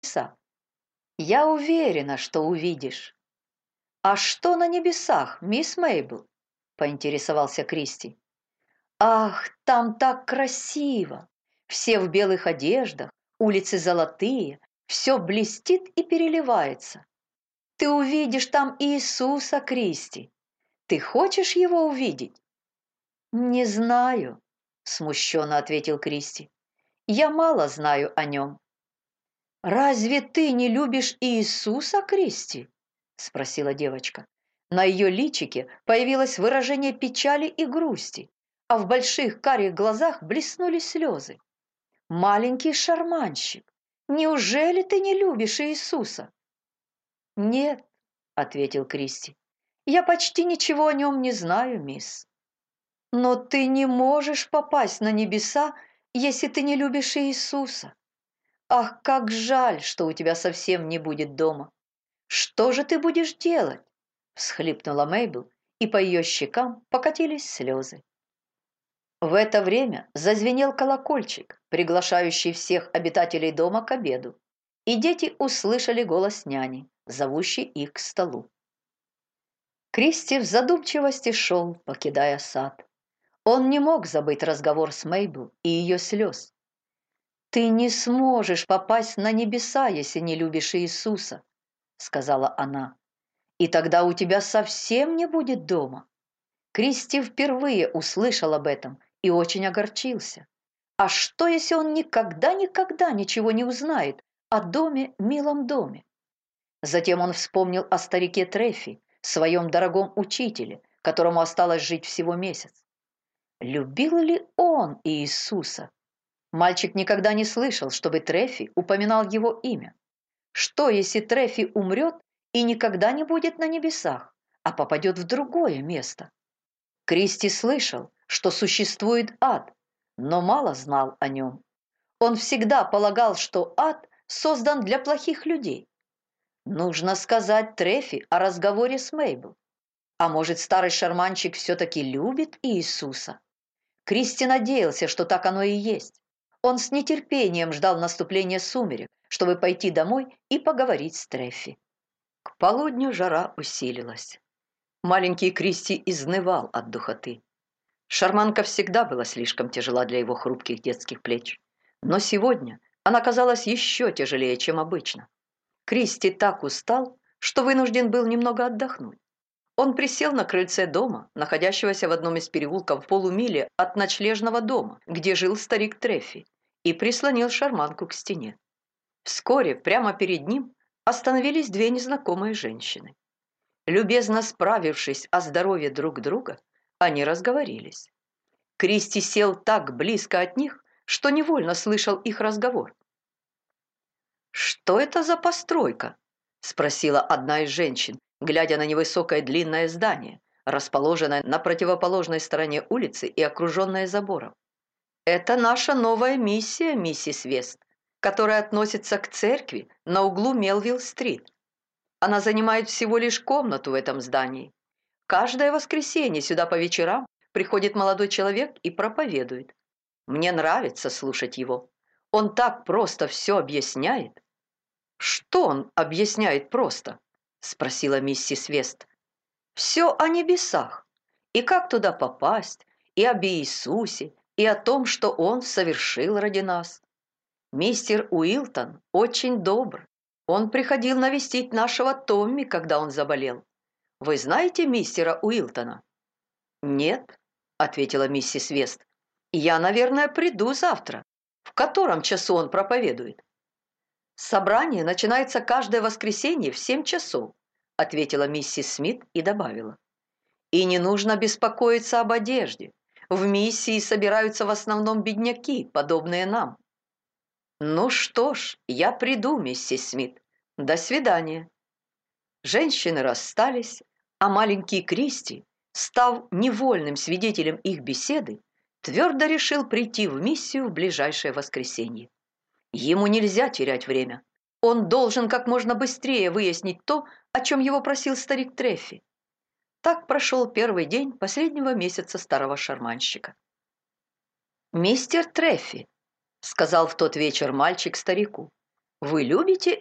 небеса. Я уверена, что увидишь. А что на небесах, мисс Мейбл? Поинтересовался Кристи. Ах, там так красиво! Все в белых одеждах, улицы золотые, все блестит и переливается. Ты увидишь там Иисуса, Кристи. Ты хочешь его увидеть? Не знаю, смущенно ответил Кристи. Я мало знаю о нем. Разве ты не любишь Иисуса, Кристи? Спросила девочка. На ее личике появилось выражение печали и грусти, а в больших карих глазах блеснули слезы. Маленький шарманщик, неужели ты не любишь Иисуса? Нет, ответил Кристи. Я почти ничего о нем не знаю, мисс. Но ты не можешь попасть на небеса, если ты не любишь Иисуса. Ах, как жаль, что у тебя совсем не будет дома. Что же ты будешь делать? Всхлипнула Мейбл, и по ее щекам покатились слезы. В это время зазвенел колокольчик, приглашающий всех обитателей дома к обеду, и дети услышали голос няни, зовущей их к столу. Кристи в задумчивости шел, покидая сад. Он не мог забыть разговор с Мейбл и ее слез. «Ты не сможешь попасть на небеса, если не любишь Иисуса», — сказала она. «И тогда у тебя совсем не будет дома». Кристи впервые услышал об этом и очень огорчился. А что, если он никогда ничего не узнает о доме, милом доме? Затем он вспомнил о старике Трефи, своем дорогом учителе, которому осталось жить всего месяц. Любил ли он Иисуса? Мальчик никогда не слышал, чтобы Трефи упоминал его имя. Что, если Трефи умрет и никогда не будет на небесах, а попадет в другое место? Кристи слышал, что существует ад, но мало знал о нем. Он всегда полагал, что ад создан для плохих людей. Нужно сказать Трефи о разговоре с Мейбл. А может, старый шарманщик все-таки любит Иисуса? Кристи надеялся, что так оно и есть. Он с нетерпением ждал наступления сумерек, чтобы пойти домой и поговорить с Трефи. К полудню жара усилилась. Маленький Кристи изнывал от духоты. Шарманка всегда была слишком тяжела для его хрупких детских плеч. Но сегодня она казалась еще тяжелее, чем обычно. Кристи так устал, что вынужден был немного отдохнуть. Он присел на крыльце дома, находящегося в одном из переулков в полумиле от ночлежного дома, где жил старик Трефи, и прислонил шарманку к стене. Вскоре прямо перед ним остановились две незнакомые женщины. Любезно справившись о здоровье друг друга, они разговорились. Кристи сел так близко от них, что невольно слышал их разговор. «Что это за постройка?» – спросила одна из женщин, глядя на невысокое длинное здание, расположенное на противоположной стороне улицы и окруженное забором. «Это наша новая миссия, миссис Вест, которая относится к церкви на углу Мелвилл-стрит. Она занимает всего лишь комнату в этом здании. Каждое воскресенье сюда по вечерам приходит молодой человек и проповедует. Мне нравится слушать его. Он так просто все объясняет». «Что он объясняет просто?» – спросила миссис Вест. «Все о небесах, и как туда попасть, и об Иисусе, и о том, что Он совершил ради нас. Мистер Уилтон очень добр. Он приходил навестить нашего Томми, когда он заболел. Вы знаете мистера Уилтона?» «Нет», – ответила миссис Вест. «Я, наверное, приду завтра. В котором часу он проповедует?» «Собрание начинается каждое воскресенье в 7 часов», – ответила миссис Смит и добавила. «И не нужно беспокоиться об одежде. В миссии собираются в основном бедняки, подобные нам». «Ну что ж, я приду, миссис Смит. До свидания». Женщины расстались, а маленький Кристи, став невольным свидетелем их беседы, твердо решил прийти в миссию в ближайшее воскресенье. Ему нельзя терять время. Он должен как можно быстрее выяснить то, о чем его просил старик Трефи. Так прошел первый день последнего месяца старого шарманщика. «Мистер Трефи», — сказал в тот вечер мальчик старику, Вы любите